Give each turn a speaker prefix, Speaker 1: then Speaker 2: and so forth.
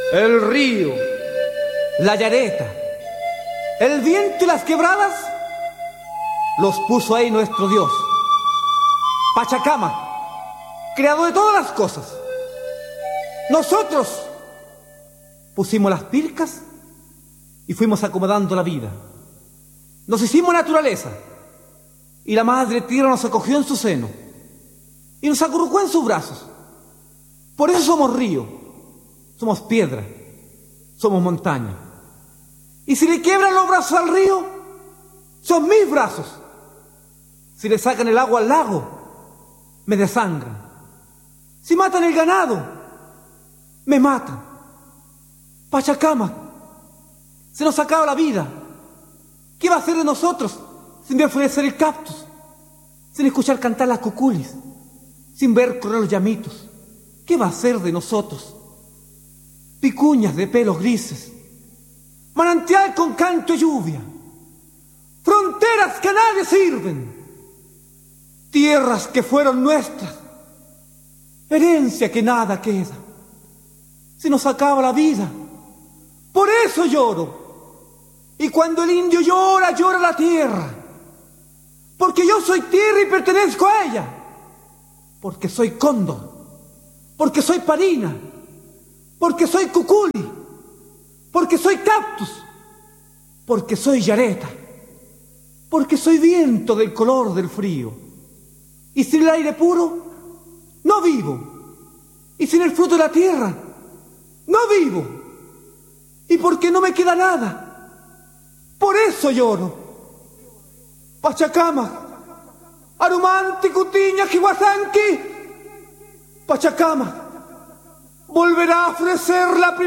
Speaker 1: El río, la yareta, el viento y las quebradas los puso ahí nuestro Dios. Pachacama, creador de todas las cosas. Nosotros pusimos las pircas y fuimos acomodando la vida. Nos hicimos naturaleza y la madre tierra nos acogió en su seno y nos acurrucó en sus brazos. Por eso somos río, somos piedra, somos montaña. Y si le quiebran los brazos al río, son mis brazos. Si le sacan el agua al lago, me desangran. Si matan el ganado, me matan. Pachacama, se nos acaba la vida. ¿Qué va a hacer de nosotros sin ver florecer el cactus? Sin escuchar cantar las cuculis, sin ver correr los llamitos. ¿Qué va a hacer de nosotros? Picuñas de pelos grises, manantial con canto y lluvia, fronteras que a nadie sirven, tierras que fueron nuestras, herencia que nada queda. Se nos acaba la vida, por eso lloro. Y cuando el indio llora, llora la tierra, porque yo soy tierra y pertenezco a ella, porque soy cóndor, porque soy parina, porque soy cuculi, porque soy cactus, porque soy yareta, porque soy viento del color del frío. Y sin el aire puro, no vivo. Y sin el fruto de la tierra, no vivo. Y porque no me queda nada, por eso lloro. Pachacama, Arumanti, Cutiña, Jihuasanqui, Pachacama volverá a ofrecer la primera